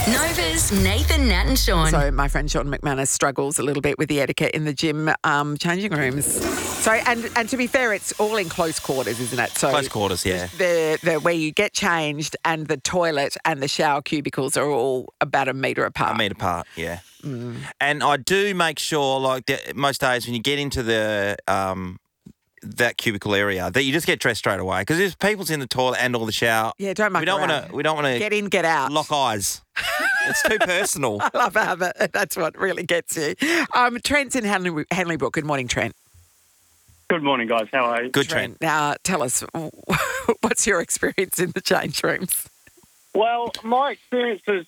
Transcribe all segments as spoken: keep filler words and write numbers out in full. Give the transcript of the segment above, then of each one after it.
Nova's Nathan, Nat and Sean. So my friend Sean McManus struggles a little bit with the etiquette in the gym um, changing rooms. So and and to be fair, it's all in close quarters, isn't it? So Close quarters, yeah. The the where you get changed and the toilet and the shower cubicles are all about a metre apart. A metre apart, yeah. And I do make sure, like the, most days when you get into the um, that cubicle area, that you just get dressed straight away because if people's in the toilet and or the shower, Yeah, don't muck we don't around. want to. We don't want to Get in, get out. lock eyes. It's too personal. I love how that, that's what really gets you. Um, Trent's in Hanley, Hanley Brook. Good morning, Trent. Good morning, guys. How are you? Good Trent. Now, tell us, what's your experience in the change rooms? Well, my experience is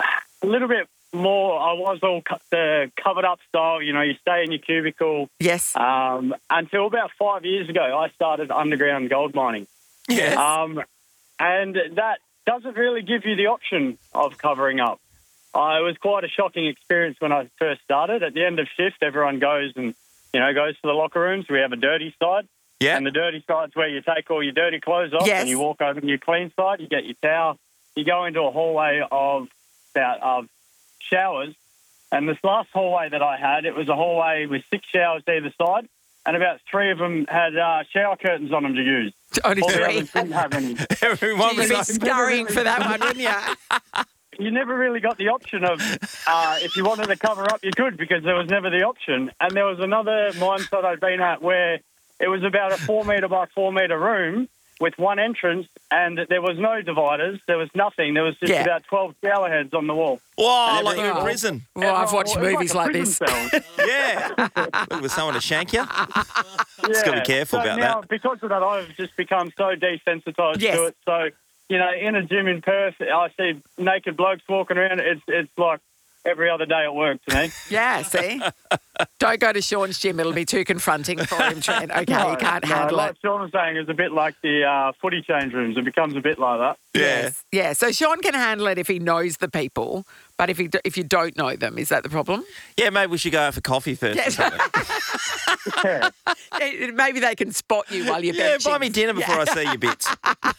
a little bit more. I was all co- the covered up style. You know, you stay in your cubicle. Yes. Um, until about five years ago, I started underground gold mining. Yes. Um, and that doesn't really give you the option of covering up. Uh, it was quite a shocking experience when I first started. At the end of shift, everyone goes and, you know, goes to the locker rooms. We have a dirty side. Yeah. And the dirty side's where you take all your dirty clothes off Yes. and you walk over to your clean side. You get your towel. You go into a hallway of about of showers. And this last hallway that I had, it was a hallway with six showers either side, and about three of them had uh, shower curtains on them to use. Only All the three. others didn't have any. Everyone You'd was be like, scurrying for that one, wouldn't you? You never really got the option of, uh, if you wanted to cover up, you could, because there was never the option. And there was another mine site I'd been at where it was about a four metre by four metre room with one entrance, and there was no dividers. There was nothing. There was just Yeah. about twelve shower heads on the wall. whoa, And like you're in everyone- prison. Well, I've watched It was movies a like prison this. cell. Yeah. Looking for someone to shank you. Yeah. gotta be careful so about now, that. Because of that, I've just become so desensitised Yes. to it. So, you know, in a gym in Perth, I see naked blokes walking around. It's it's like every other day at work to me. Yeah, see? Don't go to Sean's gym. It'll be too confronting for him, Trent. Okay, you can't no, handle like it. Sean was saying, it's a bit like the uh, footy change rooms. It becomes a bit like that. Yes. Yeah, so Sean can handle it if he knows the people, but if he if you don't know them, is that the problem? Yeah, maybe we should go out for coffee first. or Yes. something. Yeah. Eh, Maybe they can spot you while you're Yeah, benching. buy me dinner before I see your bits.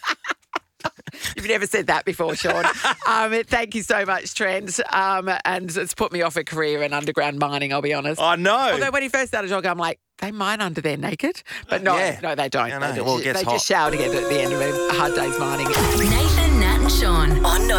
You've never said that before, Sean. um, thank you so much, Trent. Um, and it's put me off a career in underground mining, I'll be honest. I know. Although when he first started jogging, I'm like, they mine under there naked? But no, Yeah. no, they don't. I know. They, Well, it gets they hot. just shower together at the end of a hard day's mining. Nathan, Nat and Sean on Nova.